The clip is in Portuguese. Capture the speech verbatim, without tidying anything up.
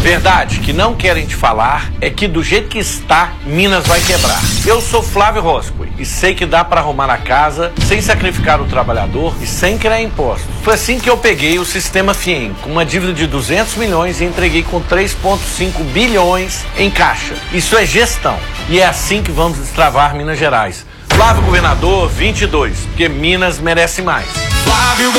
Verdade que não querem te falar é que do jeito que está, Minas vai quebrar. Eu sou Flávio Roscoe e sei que dá para arrumar a casa sem sacrificar o trabalhador e sem criar impostos. Foi assim que eu peguei o sistema FIEM, com uma dívida de duzentos milhões e entreguei com três vírgula cinco bilhões em caixa. Isso é gestão. E é assim que vamos destravar Minas Gerais. Flávio Governador vinte e dois, porque Minas merece mais. Flávio